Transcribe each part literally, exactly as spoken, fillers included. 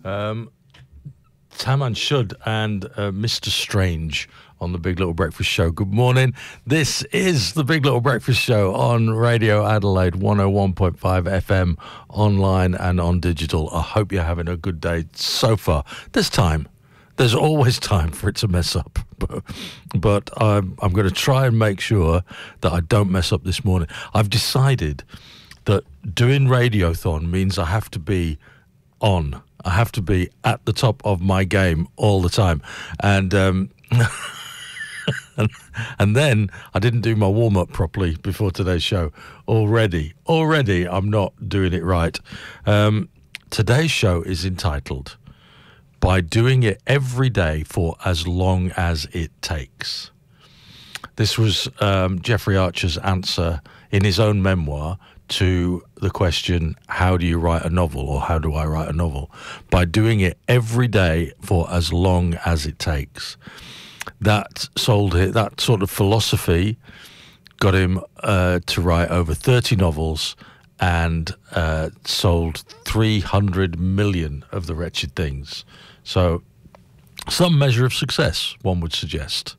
Um, Taman Shud and uh, Mister Strange on the Big Little Breakfast Show. Good morning. This is the Big Little Breakfast Show on Radio Adelaide one oh one point five F M, online and on digital. I hope you're having a good day so far. There's time. There's always time for it to mess up. But, but I'm, I'm going to try and make sure that I don't mess up this morning. I've decided that doing Radiothon means I have to be on. I have to be at the top of my game all the time. And um, and, and then I didn't do my warm-up properly before today's show. Already, already I'm not doing it right. Um, today's show is entitled By Doing It Every Day for As Long As It Takes. This was um, Jeffrey Archer's answer in his own memoir to the question, how do you write a novel, or how do I write a novel? By doing it every day for as long as it takes. That sold it, that sort of philosophy got him uh, to write over thirty novels and uh, sold three hundred million of the wretched things. So some measure of success, one would suggest.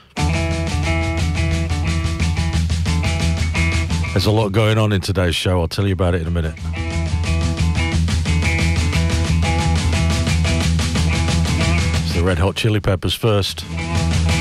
There's a lot going on in today's show. I'll tell you about it in a minute. It's the Red Hot Chili Peppers first.